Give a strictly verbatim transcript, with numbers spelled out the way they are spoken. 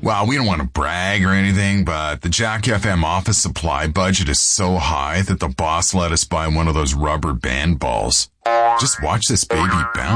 Well, we don't want to brag or anything, but the Jack F M office supply budget is so high that the boss let us buy one of those rubber band balls. Just watch this baby bounce.